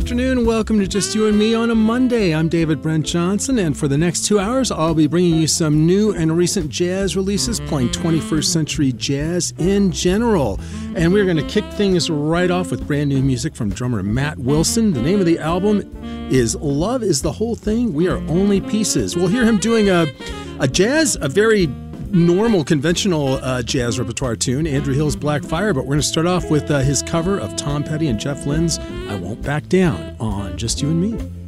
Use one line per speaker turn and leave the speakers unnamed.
afternoon. Welcome to Just You and Me on a Monday. I'm David Brent Johnson, and for the next 2 hours, I'll be bringing you some new and recent jazz releases, playing 21st century jazz in general. And we're going to kick things right off with brand new music from drummer Matt Wilson. The name of the album is Love is the Whole Thing, We Are Only Pieces. We'll hear him doing a very normal, conventional jazz repertoire tune, Andrew Hill's Black Fire, but we're going to start off with his cover of Tom Petty and Jeff Lynne's I Won't Back Down on Just You and Me.